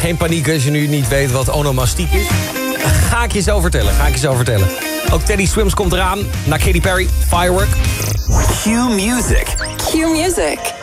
geen paniek als je nu niet weet wat onomastiek is. Ga ik je zo vertellen. Ook Teddy Swims komt eraan. Na Katy Perry, Firework. Q Music. Q Music.